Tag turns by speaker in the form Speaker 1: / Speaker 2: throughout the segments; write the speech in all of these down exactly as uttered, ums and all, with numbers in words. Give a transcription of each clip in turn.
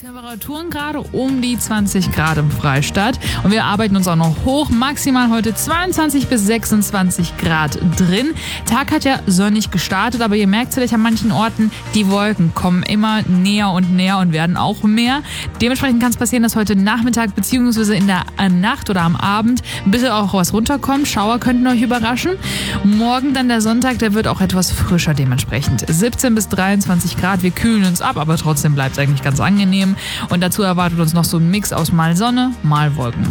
Speaker 1: Temperaturen gerade um die zwanzig Grad im Freistaat und wir arbeiten uns auch noch hoch. Maximal heute zweiundzwanzig bis sechsundzwanzig Grad drin. Tag hat ja sonnig gestartet, aber ihr merkt vielleicht an manchen Orten, die Wolken kommen immer näher und näher und werden auch mehr. Dementsprechend kann es passieren, dass heute Nachmittag bzw. in der Nacht oder am Abend ein bisschen auch was runterkommt. Schauer könnten euch überraschen. Morgen dann der Sonntag, der wird auch etwas frischer dementsprechend. siebzehn bis dreiundzwanzig Grad, wir kühlen uns ab, aber trotzdem bleibt es eigentlich ganz angenehm. Und dazu erwartet uns noch so ein Mix aus mal Sonne, mal Wolken.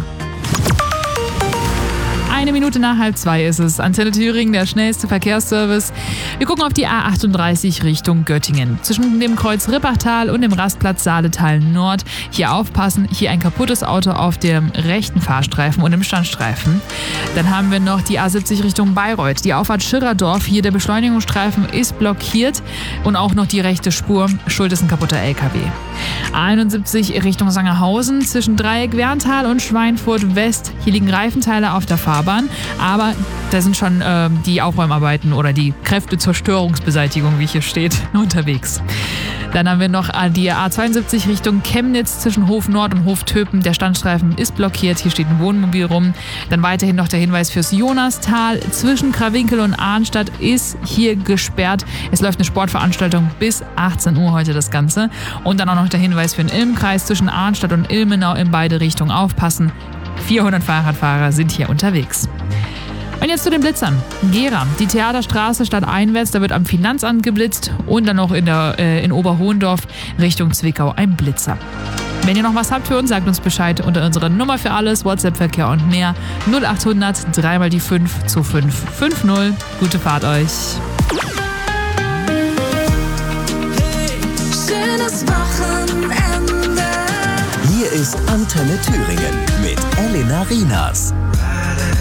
Speaker 1: Eine Minute nach halb zwei ist es. Antenne Thüringen, der schnellste Verkehrsservice. Wir gucken auf die A achtunddreißig Richtung Göttingen. Zwischen dem Kreuz Rippachtal und dem Rastplatz Saaletal Nord. Hier aufpassen, hier ein kaputtes Auto auf dem rechten Fahrstreifen und im Standstreifen. Dann haben wir noch die A siebzig Richtung Bayreuth. Die Auffahrt Schirrerdorf, hier der Beschleunigungsstreifen ist blockiert. Und auch noch die rechte Spur, schuld ist ein kaputter L K W. A einundsiebzig Richtung Sangerhausen, zwischen Dreieck Werntal und Schweinfurt West. Hier liegen Reifenteile auf der Fahrbahn. Aber da sind schon äh, die Aufräumarbeiten oder die Kräftezerstörungsbeseitigung, wie hier steht, unterwegs. Dann haben wir noch die A zweiundsiebzig Richtung Chemnitz zwischen Hof Nord und Hof Töpen. Der Standstreifen ist blockiert, hier steht ein Wohnmobil rum. Dann weiterhin noch der Hinweis fürs Jonastal. Zwischen Krawinkel und Arnstadt ist hier gesperrt. Es läuft eine Sportveranstaltung bis achtzehn Uhr heute das Ganze. Und dann auch noch der Hinweis für den Ilmkreis zwischen Arnstadt und Ilmenau in beide Richtungen aufpassen. vierhundert Fahrradfahrer sind hier unterwegs. Und jetzt zu den Blitzern. Gera, die Theaterstraße stadteinwärts, da wird am Finanzamt geblitzt und dann noch in, der, äh, in Oberhohendorf Richtung Zwickau ein Blitzer. Wenn ihr noch was habt für uns, sagt uns Bescheid unter unserer Nummer für alles, WhatsApp-Verkehr und mehr null achthundert drei mal die fünf zwei fünf fünf null. Gute Fahrt euch.
Speaker 2: Hey, schönes Wochenende.
Speaker 3: Hier ist Antenne Thüringen mit Elena Rienas.